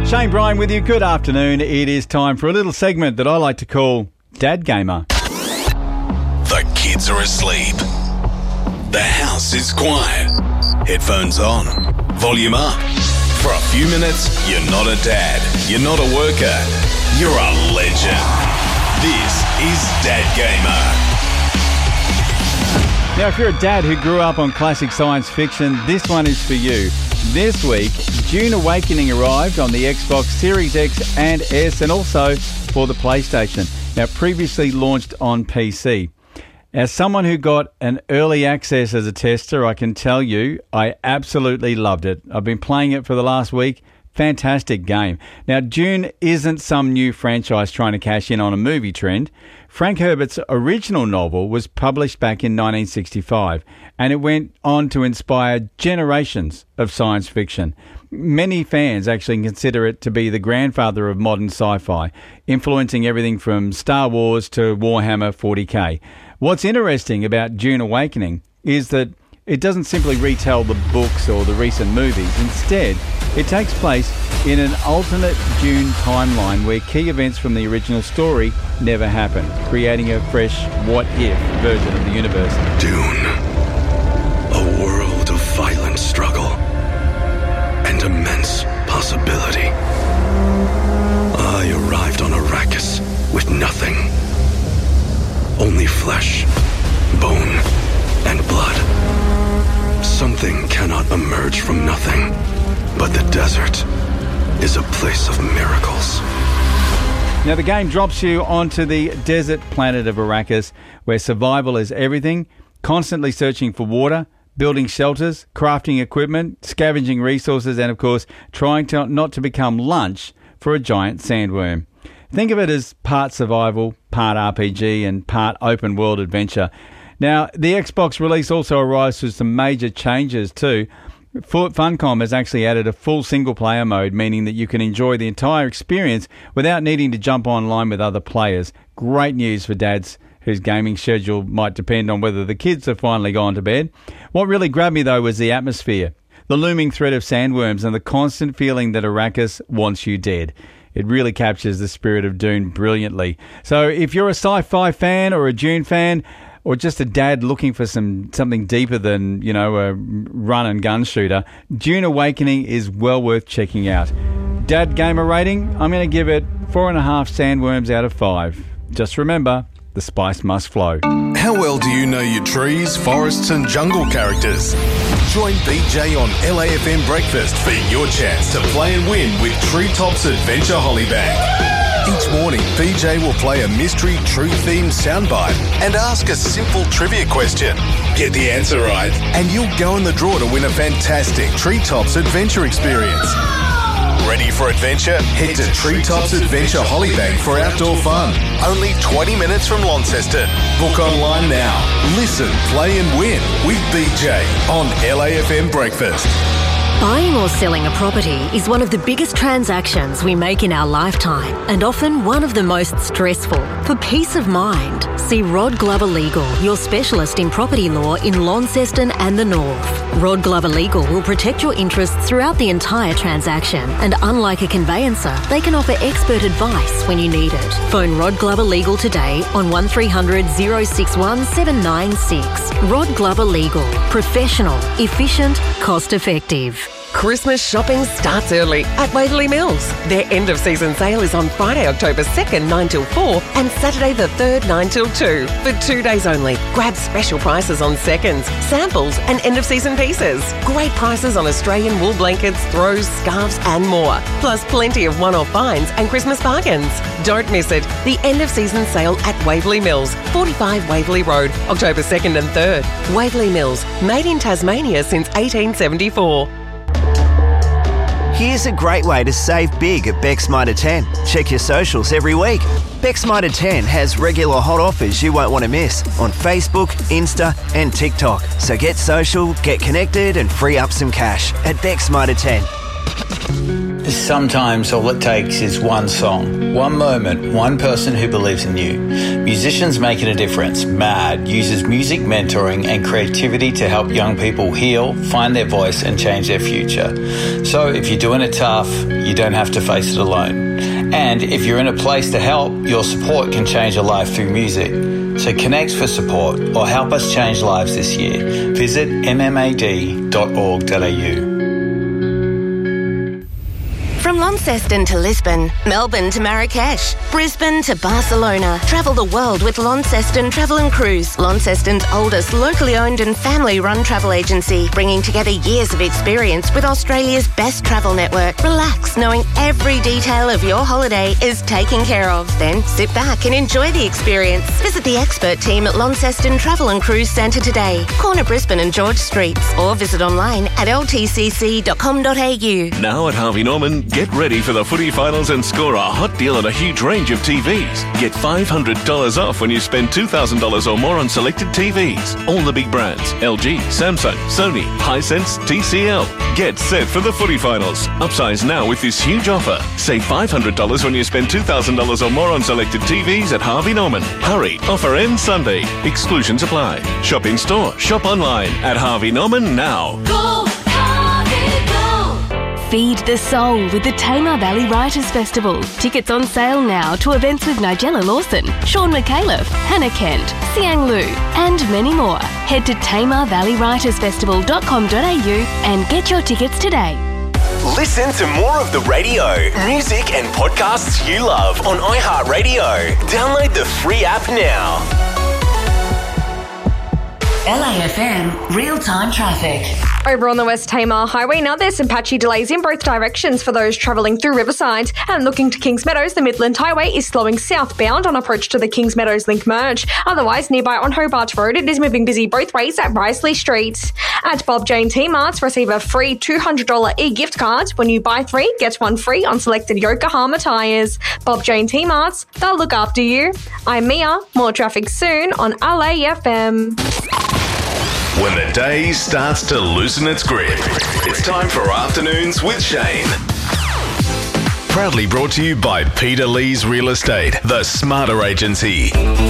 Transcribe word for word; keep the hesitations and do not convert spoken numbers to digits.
Shane Bryan with you. Good afternoon. It is time for a little segment that I like to call Dad Gamer. The kids are asleep. The house is quiet. Headphones on. Volume up. For a few minutes, you're not a dad. You're not a worker. You're a legend. This is Dad Gamer. Now, if you're a dad who grew up on classic science fiction, this one is for you. This week, Dune Awakening arrived on the Xbox Series X and S, and also for the PlayStation. Now, previously launched on P C. As someone who got an early access as a tester, I can tell you I absolutely loved it. I've been playing it for the last week. Fantastic game. Now, Dune isn't some new franchise trying to cash in on a movie trend. Frank Herbert's original novel was published back in nineteen sixty-five, and it went on to inspire generations of science fiction. Many fans actually consider it to be the grandfather of modern sci-fi, influencing everything from Star Wars to Warhammer forty K. What's interesting about Dune Awakening is that it doesn't simply retell the books or the recent movies. Instead, it takes place in an alternate Dune timeline where key events from the original story never happened, creating a fresh what-if version of the universe. Dune, a world of violent struggle and immense possibility. I arrived on Arrakis with nothing. Only flesh, bone, and blood. Something cannot emerge from nothing, but the desert is a place of miracles. Now, the game drops you onto the desert planet of Arrakis, where survival is everything, constantly searching for water, building shelters, crafting equipment, scavenging resources, and, of course, trying to not to become lunch for a giant sandworm. Think of it as part survival, part R P G, and part open-world adventure. Now, the Xbox release also arrives with some major changes too. Funcom has actually added a full single-player mode, meaning that you can enjoy the entire experience without needing to jump online with other players. Great news for dads whose gaming schedule might depend on whether the kids have finally gone to bed. What really grabbed me, though, was the atmosphere, the looming threat of sandworms, and the constant feeling that Arrakis wants you dead. It really captures the spirit of Dune brilliantly. So if you're a sci-fi fan or a Dune fan, or just a dad looking for some something deeper than, you know, a run and gun shooter, Dune Awakening is well worth checking out. Dad Gamer rating, I'm going to give it four and a half sandworms out of five. Just remember, the spice must flow. How well do you know your trees, forests and jungle characters? Join B J on L A F M Breakfast for your chance to play and win with Treetops Adventure Hollybag. Each morning, B J will play a mystery tree-themed soundbite and ask a simple trivia question. Get the answer right, and you'll go in the draw to win a fantastic Treetops Adventure experience. Ready for adventure? Head to Treetops Adventure Hollybag for outdoor fun. Only twenty minutes from Launceston. Book online now. Listen, play and win with B J on L A F M Breakfast. Buying or selling a property is one of the biggest transactions we make in our lifetime, and often one of the most stressful. For peace of mind, see Rod Glover Legal, your specialist in property law in Launceston and the North. Rod Glover Legal will protect your interests throughout the entire transaction, and unlike a conveyancer, they can offer expert advice when you need it. Phone Rod Glover Legal today on one three hundred, oh six one, seven nine six. Rod Glover Legal. Professional, efficient, cost-effective. Christmas shopping starts early at Waverley Mills. Their end-of-season sale is on Friday, October second, nine till four, and Saturday the third, nine till two. For two days only, grab special prices on seconds, samples, and end-of-season pieces. Great prices on Australian wool blankets, throws, scarves, and more. Plus plenty of one-off finds and Christmas bargains. Don't miss it. The end-of-season sale at Waverley Mills, forty-five Waverley Road, October second and third. Waverley Mills, made in Tasmania since eighteen seventy-four. Here's a great way to save big at Beck's Mitre ten. Check your socials every week. Beck's Mitre ten has regular hot offers you won't want to miss on Facebook, Insta and TikTok. So get social, get connected and free up some cash at Beck's Mitre ten. Sometimes all it takes is one song, one moment, one person who believes in you. Musicians Making a Difference, MAD, uses music mentoring and creativity to help young people heal, find their voice and change their future. So if you're doing it tough, you don't have to face it alone. And if you're in a place to help, your support can change a life through music. So connect for support or help us change lives this year. Visit m m a d dot org dot a u. From Launceston to Lisbon, Melbourne to Marrakesh, Brisbane to Barcelona. Travel the world with Launceston Travel and Cruise, Launceston's oldest locally owned and family-run travel agency, bringing together years of experience with Australia's best travel network. Relax, knowing every detail of your holiday is taken care of. Then sit back and enjoy the experience. Visit the expert team at Launceston Travel and Cruise Centre today, corner Brisbane and George Streets, or visit online at l t c c dot com dot a u. Now at Harvey Norman, get ready for the footy finals and score a hot deal on a huge range of T Vs. Get five hundred dollars off when you spend two thousand dollars or more on selected T Vs. All the big brands, L G, Samsung, Sony, Hisense, T C L. Get set for the footy finals. Upsize now with this huge offer. Save five hundred dollars when you spend two thousand dollars or more on selected T Vs at Harvey Norman. Hurry, offer ends Sunday. Exclusions apply. Shop in store, shop online at Harvey Norman now. Go, Harvey, go! Feed the soul with the Tamar Valley Writers Festival. Tickets on sale now to events with Nigella Lawson, Sean McAuliffe, Hannah Kent, Siang Lu, and many more. Head to tamar valley writers festival dot com dot a u and get your tickets today. Listen to more of the radio, music and podcasts you love on iHeartRadio. Download the free app now. L A F M real-time traffic. Over on the West Tamar Highway, now there's some patchy delays in both directions for those travelling through Riverside. And looking to Kings Meadows, the Midland Highway is slowing southbound on approach to the Kings Meadows Link merge. Otherwise, nearby on Hobart Road, it is moving busy both ways at Risley Street. At Bob Jane T-Marts, receive a free two hundred dollars e-gift card. When you buy three, get one free on selected Yokohama tyres. Bob Jane T-Marts, they'll look after you. I'm Mia. More traffic soon on L A F M. When the day starts to loosen its grip, it's time for Afternoons with Shane. Proudly brought to you by Peter Lee's Real Estate, the smarter agency.